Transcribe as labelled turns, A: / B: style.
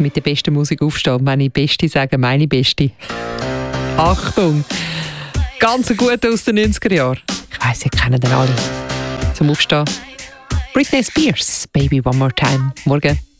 A: mit der besten Musik aufstehen. Und wenn ich Beste sage, meine Beste. Achtung! Ganz gut aus den 90er Jahren. Ich weiss, ihr kennt den alle. Zum Aufstehen. Britney Spears, Baby One More Time. Morgen.